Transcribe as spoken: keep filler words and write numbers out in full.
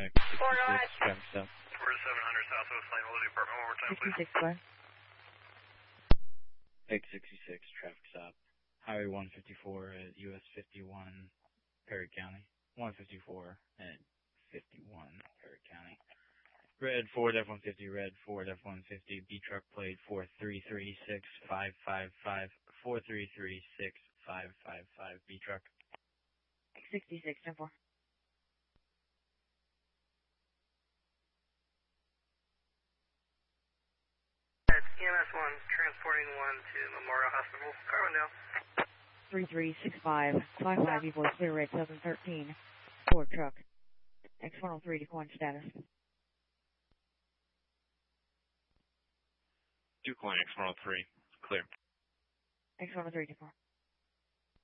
X sixty-six, traffic stop. We're seven hundred Southwest Lane, Holiday Apartment, one more time, please. sixty-six, go ahead. X sixty-six, traffic stop. Highway one fifty-four at U S fifty-one, Perry County. one fifty-four at fifty-one, Perry County. Red Ford F one fifty, Red Ford F one fifty, B truck plate four three three six five five five, four three three six five five five, B truck. X sixty-six, ten four. It's E M S one, transporting one to Memorial Hospital, Carbondale. three three six five, five five, E four, clear rate seven thirteen, Ford truck. X one oh three, decline status. Decline X one oh three, clear. X one oh three, decline.